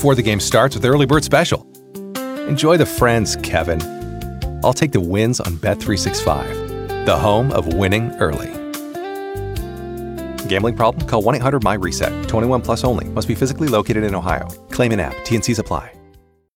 before the game starts with Early Bird Special. Enjoy the friends, Kevin. I'll take the wins on Bet365, the home of winning early. Gambling problem? Call 1-800-MY-RESET. 21 plus only. Must be physically located in Ohio. Claim in app. T&Cs apply.